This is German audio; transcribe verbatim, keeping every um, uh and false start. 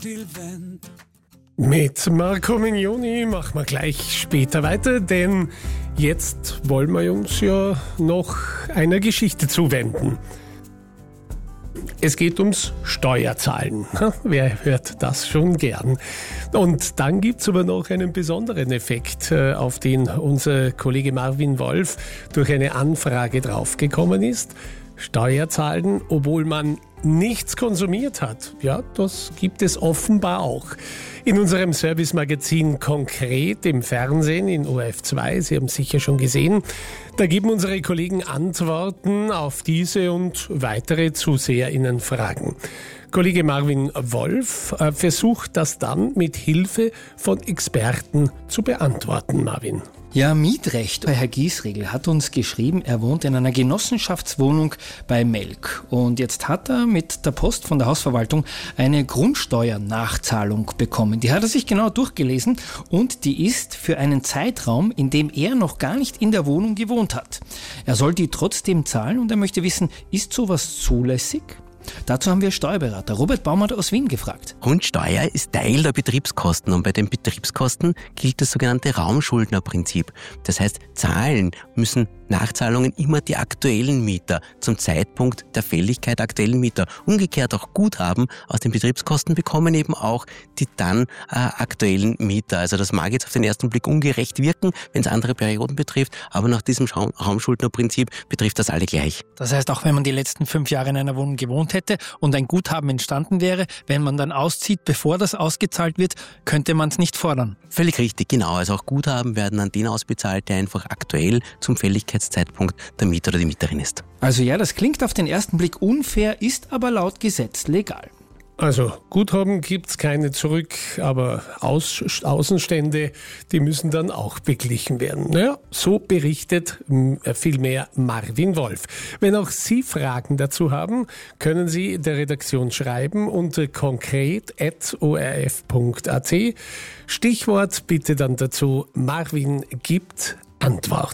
Mit Marco Mignoni machen wir gleich später weiter, denn jetzt wollen wir uns ja noch einer Geschichte zuwenden. Es geht ums Steuerzahlen. Wer hört das schon gern? Und dann gibt es aber noch einen besonderen Effekt, auf den unser Kollege Marvin Wolf durch eine Anfrage draufgekommen ist. Steuerzahlen, obwohl man nichts konsumiert hat. Ja, das gibt es offenbar auch. In unserem Service-Magazin Konkret im Fernsehen in O R F zwei, Sie haben es sicher schon gesehen, da geben unsere Kollegen Antworten auf diese und weitere ZuseherInnen-Fragen. Kollege Marvin Wolf äh, versucht das dann mit Hilfe von Experten zu beantworten, Marvin. Ja, Mietrecht. Herr Giesregel hat uns geschrieben, er wohnt in einer Genossenschaftswohnung bei Melk. Und jetzt hat er mit der Post von der Hausverwaltung eine Grundsteuernachzahlung bekommen. Die hat er sich genau durchgelesen und die ist für einen Zeitraum, in dem er noch gar nicht in der Wohnung gewohnt hat. Er soll die trotzdem zahlen und er möchte wissen, ist sowas zulässig? Dazu haben wir Steuerberater Robert Baumert aus Wien gefragt. Grundsteuer ist Teil der Betriebskosten und bei den Betriebskosten gilt das sogenannte Raumschuldnerprinzip. Das heißt, zahlen müssen Nachzahlungen immer die aktuellen Mieter zum Zeitpunkt der Fälligkeit der aktuellen Mieter. Umgekehrt auch Guthaben aus den Betriebskosten bekommen eben auch die dann äh, aktuellen Mieter. Also das mag jetzt auf den ersten Blick ungerecht wirken, wenn es andere Perioden betrifft, aber nach diesem Schaum- Raumschuldnerprinzip betrifft das alle gleich. Das heißt, auch wenn man die letzten fünf Jahre in einer Wohnung gewohnt hätte und ein Guthaben entstanden wäre, wenn man dann auszieht, bevor das ausgezahlt wird, könnte man es nicht fordern. Völlig richtig, genau. Also auch Guthaben werden an den ausbezahlt, der einfach aktuell zum Fälligkeitszeitpunkt der Mieter oder die Mieterin ist. Also ja, das klingt auf den ersten Blick unfair, ist aber laut Gesetz legal. Also Guthaben gibt's keine zurück, aber Aus- Außenstände, die müssen dann auch beglichen werden. Naja, so berichtet äh, vielmehr Marvin Wolf. Wenn auch Sie Fragen dazu haben, können Sie der Redaktion schreiben unter konkret at o r f punkt a t. Stichwort bitte dann dazu: Marvin gibt Antwort.